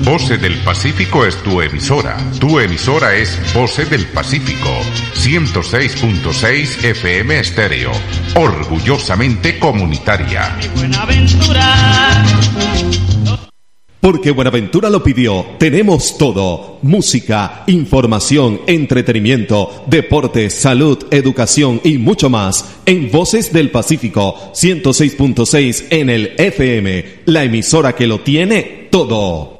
Voces del Pacífico es tu emisora. Tu emisora es Voces del Pacífico, 106.6 FM Estéreo, orgullosamente comunitaria. Porque Buenaventura lo pidió, tenemos todo: música, información, entretenimiento, deportes, salud, educación y mucho más en Voces del Pacífico, 106.6 en el FM, la emisora que lo tiene todo.